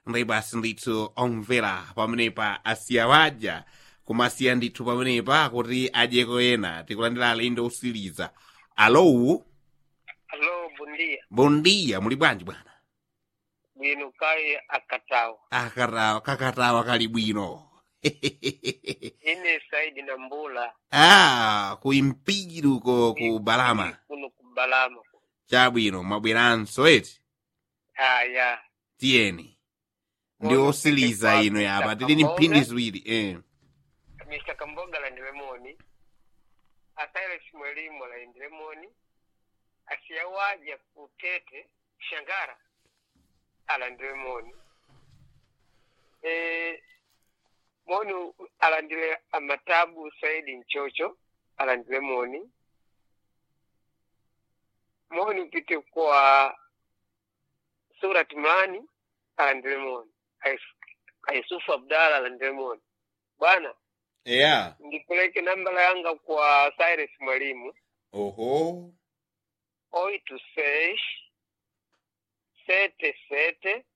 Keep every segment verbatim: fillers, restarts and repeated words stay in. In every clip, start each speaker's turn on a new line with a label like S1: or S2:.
S1: ndi basi ndithu omvera pamenepa asiyawadya koma asiya ndithu pamenepa kuti adyeko ena tikulandira alendo osiliza. Alo.
S2: Alo, bundia.
S1: Bondia, muli bwanji bwana?
S2: Bwino kai akatawa.
S1: Akatawa, kakatawa kali bwino.
S2: Ine Saidi na Mbula.
S1: Ah, kuimpiru ko ku Balama.
S2: Kuno ku Balama.
S1: Chabwino, mwabweranso eti?
S2: Ah, ya.
S1: Tieni. Ndi osiliza ino yapa, tili ni mpindi ziwiri, eh.
S2: mister Kamboga la ndilemoni. Asile Mwelimu la ndilemoni. Asiyawaja kutete Shangara ala ndilemoni. Eh, monu alandile amatabu Saidi Nchocho alandile moni. Monu pite kwa Surat Mani alandile moni. Ayusufu Abdala alandile moni. Bwana.
S1: Yeah.
S2: Ndipeleke nambala yanga kwa Cyrus Mwalimu.
S1: Oho.
S2: Oito seis sete sete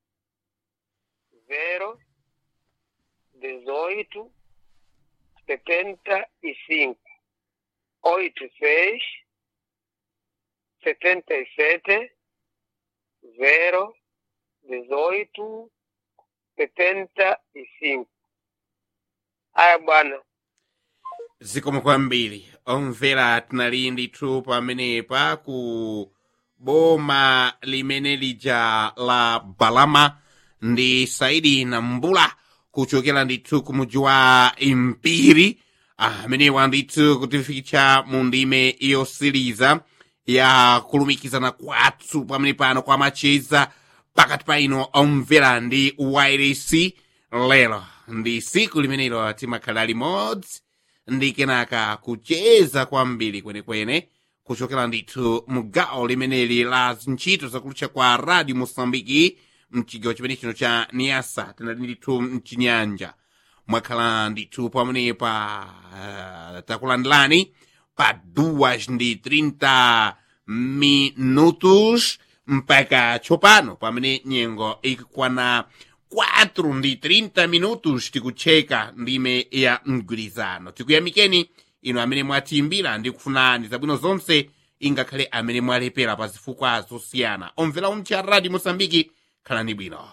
S2: zero dezoito setenta e cinco oito seis setenta e sete zero dezoito setenta e cinco. Aya bwana.
S1: Zikomo kwambiri omvera tinali ndithu pamenepa ku boma limene lija la Balama ndi Saidi na Mbula kuchokera ndithu kumuji wa Impiri amenewa ndithu kutifikitsa mu ndime yosiliza ya kulumikizana kwathu pamene pano kwa macheza pakati pa ino omvera ndi wireless. Lero ndi siku limenelo timakhala limodzi ndi kenaka kucheza kwambiri kwenekwene kuchokera ndithu mugawo limeneli la ntchito zakulucha kwa Radio Mosambiki mchigawo chimene chino cha Niasa tinali ndithu mchinyanja mwakhala ndithu pamenepa uh, takulandilani pa duas ndi trinta minutos mpaka tsopano pamene nyengo ikukwana quatro ndi trinta minutos tikucheka ndime ya mgwirizano. Tikuyamikeni ino amene mwatiimbira ndi kufunani zabwino zonse ingakhale amene mwalepera pa zifukwa zosiyana. Omvera umcha Radio Mosambiki khalani bwino.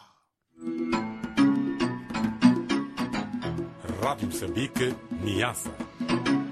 S3: Rádio Moçambique, Niassa.